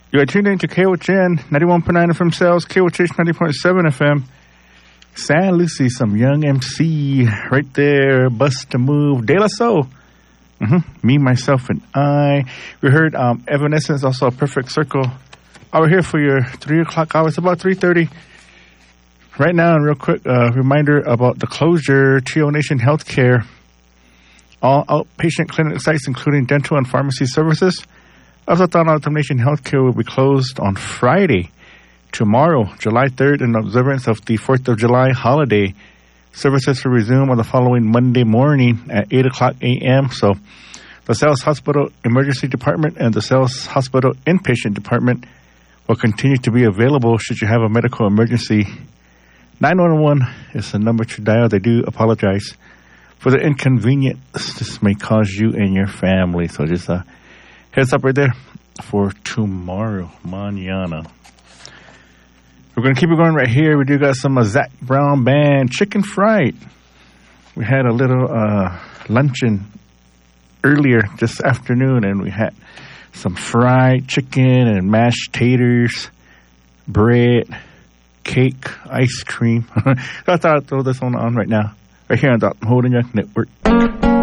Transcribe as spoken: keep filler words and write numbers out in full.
You are tuned in to K O H N, ninety-one point nine F M Sales, K O H H ninety point seven F M. San Lucy, some young M C right there, Bust a Move, De La Soul. Mm-hmm. Me, Myself, and I. We heard um, Evanescence, also a Perfect Circle. Over here for your three o'clock hour. It's about three thirty. Right now, and real quick, uh, reminder about the closure, Trio Nation Healthcare. All outpatient clinic sites, including dental and pharmacy services. Also, Thought Autumn Nation Healthcare will be closed on Friday, tomorrow, July third, in observance of the fourth of July holiday. Services will resume on the following Monday morning at eight o'clock a.m. So, the Sales Hospital Emergency Department and the Sales Hospital Inpatient Department will continue to be available should you have a medical emergency. nine one one is the number to dial. They do apologize for the inconvenience this may cause you and your family. So just a heads up right there for tomorrow, mañana. We're going to keep it going right here. We do got some uh, Zac Brown Band, Chicken Fried. We had a little uh, luncheon earlier this afternoon, and we had some fried chicken and mashed taters, bread, cake, ice cream. So I thought I'd throw this one on right now, right here on the Holding Young Network.